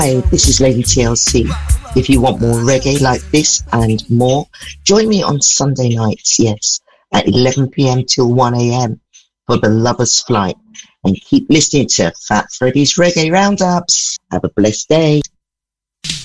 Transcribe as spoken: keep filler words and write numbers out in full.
Hey, this is Lady T L C. If you want more reggae like this and more, join me on Sunday nights, yes, at eleven p.m. till one a.m. for the Lover's Flight. And keep listening to Fat Freddy's Reggae Roundups. Have a blessed day.